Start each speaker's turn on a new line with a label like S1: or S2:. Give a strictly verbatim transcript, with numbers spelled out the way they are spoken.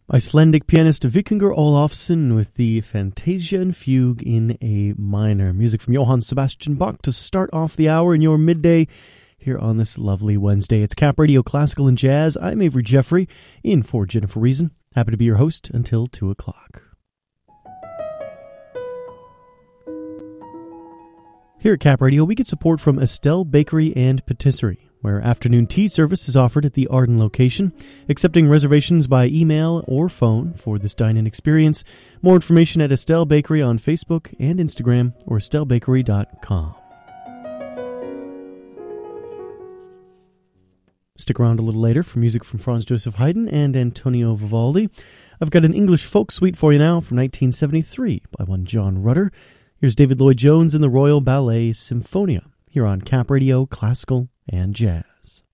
S1: Icelandic pianist Vikingur Olafsson with the Fantasia and Fugue in A minor. Music from Johann Sebastian Bach to start off the hour in your midday here on this lovely Wednesday. It's Cap Radio Classical and Jazz. I'm Avery Jeffrey, in for Jennifer Reason. Happy to be your host until two o'clock. Here at Cap Radio, we get support from Estelle Bakery and Patisserie, where afternoon tea service is offered at the Arden location, accepting reservations by email or phone for this dine-in experience. More information at Estelle Bakery on Facebook and Instagram, or estelle bakery dot com. Stick around a little later for music from Franz Joseph Haydn and Antonio Vivaldi. I've got an English folk suite for you now from nineteen seventy-three by one John Rutter. Here's David Lloyd-Jones and the Royal Ballet Symphonia here on Cap Radio Classical and Jazz.